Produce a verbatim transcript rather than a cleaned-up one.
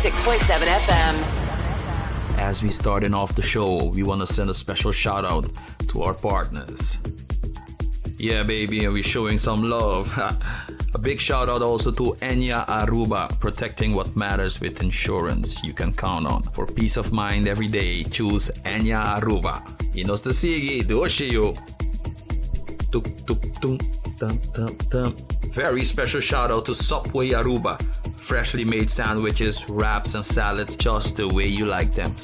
ninety-six point seven F M. As we starting off the show, we want to send a special shout out to our partners. Yeah, baby, we're showing some love. A big shout out also to Enya Aruba, protecting what matters with insurance you can count on. For peace of mind every day, choose Enya Aruba. Inos the Sigi, Doshiyo. Tuk tuk tum tum tum tum. Very special shout out to Subway Aruba. Freshly made sandwiches, wraps, and salads just the way you like them.